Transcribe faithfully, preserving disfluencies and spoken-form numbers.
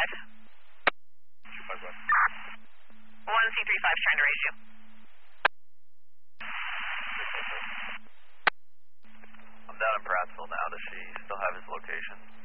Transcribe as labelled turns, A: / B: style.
A: five.
B: two five one.
A: one C three five is trying to raise you.
B: I'm down in Prattsville now. Does she still have his location?